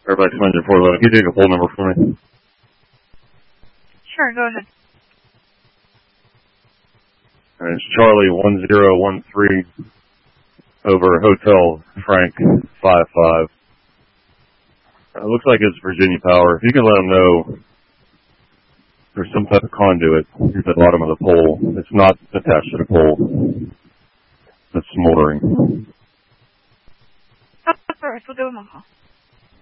Everybody come in 411. Can you take a poll number for me? Sure, go ahead. All right, it's Charlie 1013 over Hotel Frank 55. It looks like it's Virginia Power. If you can let them know there's some type of conduit at the bottom of the pole. It's not attached to the pole. It's smoldering. Oh, sorry, we'll give them a call.